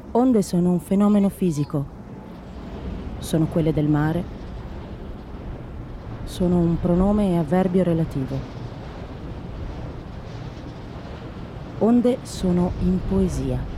Onde sono un fenomeno fisico. Sono quelle del mare. Sono un pronome e avverbio relativo. Onde sono in poesia.